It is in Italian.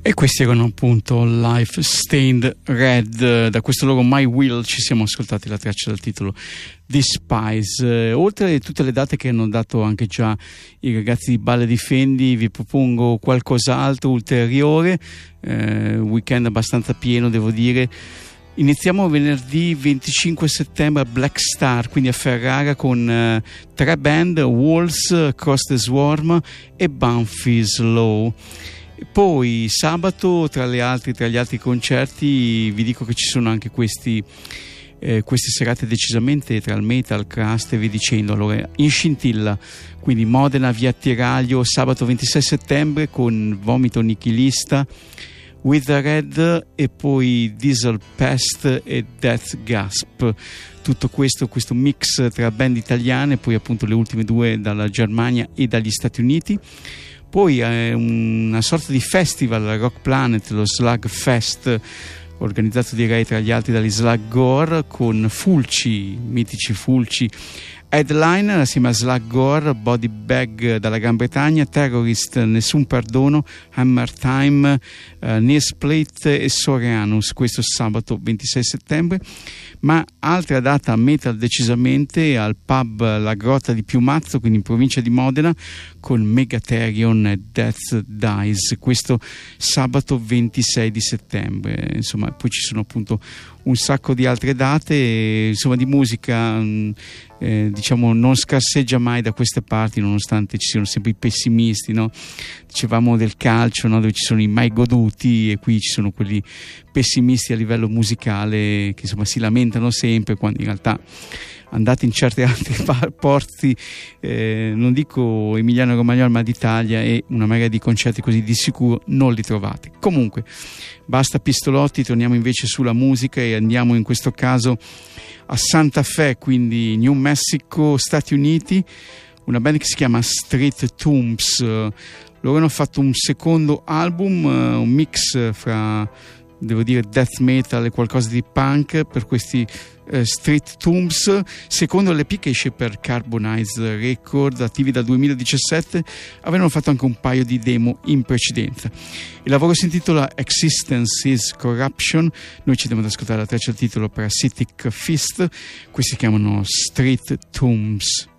E questi erano appunto Life Stained Red. Da questo loro My Will ci siamo ascoltati la traccia dal titolo Despise. Oltre a tutte le date che hanno dato anche già i ragazzi di Balle di Fendi, vi propongo qualcos'altro ulteriore. Weekend abbastanza pieno, devo dire. Iniziamo venerdì 25 settembre a Black Star, quindi a Ferrara, con tre band: Walls, Cross the Swarm e Banfi's Law. Poi sabato, tra gli altri concerti, vi dico che ci sono anche queste serate decisamente tra il metal, crust e vi dicendo. Allora, in scintilla, quindi Modena, via Tiraglio, sabato 26 settembre con Vomito Nichilista, With the Red e poi Diesel Pest e Death Gasp. Tutto questo mix tra band italiane, poi appunto le ultime due dalla Germania e dagli Stati Uniti. Poi una sorta di festival al Rock Planet, lo Slug Fest, organizzato direi tra gli altri dagli Slug Gore, con Fulci, mitici Fulci, headline assieme a Slug Gore, Body Bag dalla Gran Bretagna, Terrorist, Nessun Perdono, Hammer Time, Near Split e Soreanus. Questo sabato 26 settembre. Ma altra data metal decisamente al pub La Grotta di Piumazzo, quindi in provincia di Modena, con Megatherion e Death Dies, questo sabato 26 di settembre. Insomma, poi ci sono appunto un sacco di altre date, insomma, di musica diciamo non scarseggia mai da queste parti, nonostante ci siano sempre i pessimisti, no? Dicevamo del calcio, no? Dove ci sono i mai goduti, e qui ci sono quelli pessimisti a livello musicale che insomma si lamentano sempre, quando in realtà andate in certi altri porti, non dico Emiliano Romagnolo ma d'Italia, e una marea di concerti così di sicuro non li trovate. Comunque basta pistolotti, torniamo invece sulla musica e andiamo in questo caso a Santa Fe, quindi New Mexico, Stati Uniti, una band che si chiama Street Tombs. Loro hanno fatto un secondo album, un mix fra, devo dire, death metal e qualcosa di punk per questi Street Tombs, secondo l'EP che esce per Carbonize Record, attivi dal 2017. Avevano fatto anche un paio di demo in precedenza. Il lavoro si intitola Existence is Corruption. Noi ci andiamo ad ascoltare la traccia del titolo Parasitic Fist. Questi si chiamano Street Tombs.